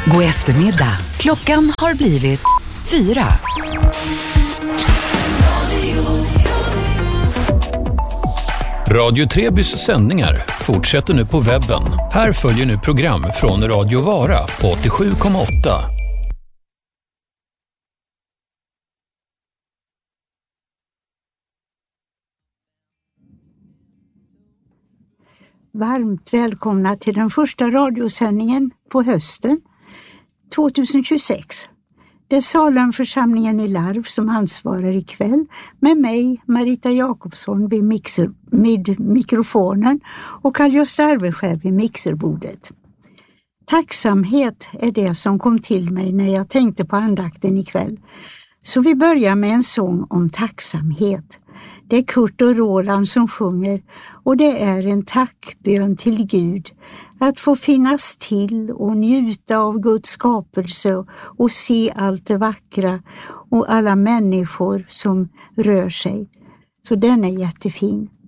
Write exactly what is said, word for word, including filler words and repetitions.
God eftermiddag. Klockan har blivit fyra. Radio Trebys sändningar fortsätter nu på webben. Här följer nu program från Radio Vara på åttiosju komma åtta. Varmt välkomna till den första radiosändningen på hösten tjugohundratjugosex. Det är Salemförsamlingen i Larv som ansvarar ikväll med mig, Marita Jakobsson, vid, mixer, vid mikrofonen och Carl-Gösta Arveskär vid mixerbordet. Tacksamhet är det som kom till mig när jag tänkte på andakten ikväll. Så vi börjar med en sång om tacksamhet. Det är Kurt och Roland som sjunger och det är en tackbön till Gud att få finnas till och njuta av Guds skapelse och se allt det vackra och alla människor som rör sig. Så den är jättefin.